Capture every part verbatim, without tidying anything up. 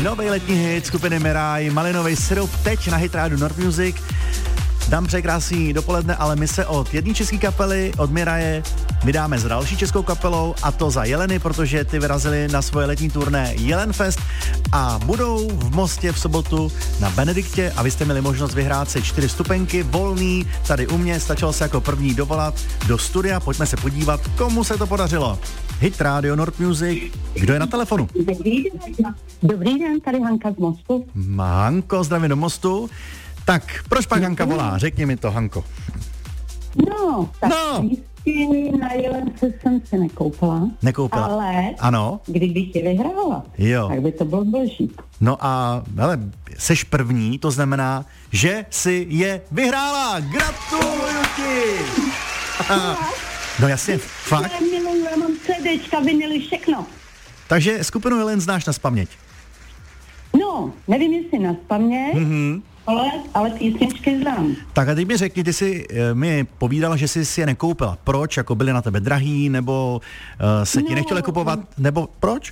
nový letní hit skupiny Mirai, Malinový syrup, teď na Hit Radio Nord Music. Dám překrásný dopoledne, ale my se od jedné české kapely, od Miraje, vydáme s další českou kapelou, a to za Jeleny, protože ty vyrazili na svoje letní turné Jelenfest a budou v Mostě v sobotu na Benediktě a vy jste měli možnost vyhrát si čtyři vstupenky, volný, tady u mě, stačilo se jako první dovolat do studia, pojďme se podívat, komu se to podařilo. Hit Radio Nord Music, kdo je na telefonu? Dobrý den, Dobrý den, tady Hanka z Mostu. Hanko, zdravím do Mostu. Tak, proč pak Hanka volá? Řekni mi to, Hanko. No, tak no. lístky na Jelence jsem si nekoupila. Nekoupila. Ale ano. kdybych je vyhrála, jo. tak by to bylo boží. No a, hele, seš první, to znamená, že si je vyhrála. Gratuluju ti! No jasně, fakt. Já miluju, já mám CDčka, vinily, všechno. Takže skupinu Jelen znáš nazpaměť? No, nevím, jestli nazpaměť, mm-hmm. ale, ale písničky znám. Tak a teď mi řekni, ty jsi e, mi povídala, že jsi si je nekoupila. Proč? Jako byly na tebe drahý, nebo e, se ti no, nechtěli kupovat, nebo proč?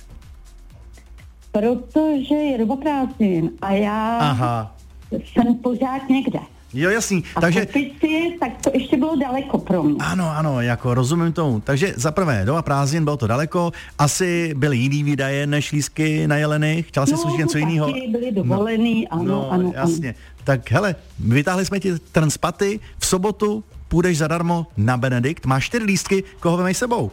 Protože je doba prázdnin a já Aha. jsem pořád někde. Jo, jasný. A takže si, tak to ještě bylo daleko pro mě. Ano, ano, jako rozumím tomu. Takže za prvé, doba prázdnin, bylo to daleko, asi byly jiný výdaje než lístky na Jeleny, chtěla jsi no, slyšet něco jiného? No, byly dovolený, no, ano, no, ano. jasně. Ano. Tak hele, vytáhli jsme ti trn z paty, v sobotu půjdeš zadarmo na Benedikt, máš čtyři lístky, koho vemej sebou?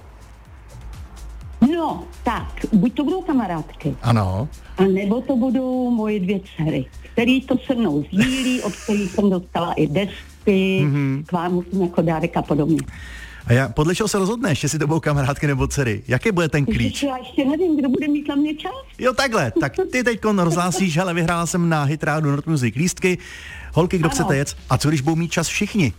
No, tak, buď to budou kamarádky. Ano. A nebo to budou moje dvě dcery, který to se mnou sdílí, od kterých jsem dostala i desky, mm-hmm. k vám musím jako dárek a podobně. A já, podle čeho se rozhodneš, jestli to budou kamarádky nebo dcery? Jaký bude ten klíč? Já ještě nevím, kdo bude mít na mě čas. Jo, takhle, tak ty teďkon rozhlásíš, hele, vyhrála jsem na Hit Radio Nord Music lístky, holky, kdo ano. chcete jet, a co když budou mít čas všichni?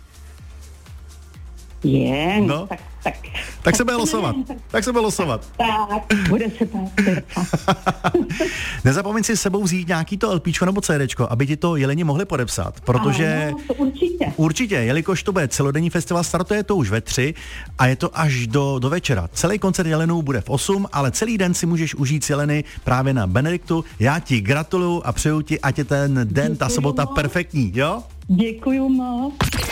Je, no, no tak, tak. Tak se bude losovat, tak, tak se bude losovat. Tak, bude se tak. Nezapomeň si s sebou vzít nějaký to LPčko nebo CDčko, aby ti to Jeleni mohli podepsat, protože... Ano, to určitě. Určitě, jelikož to bude celodenní festival, startuje to už ve tři a je to až do, do večera. Celý koncert Jelenů bude v osm, ale celý den si můžeš užít Jeleny právě na Benediktu. Já ti gratuluju a přeju ti, ať je ten den, Děkuju ta sobota moc. perfektní, jo? Děkuju moc.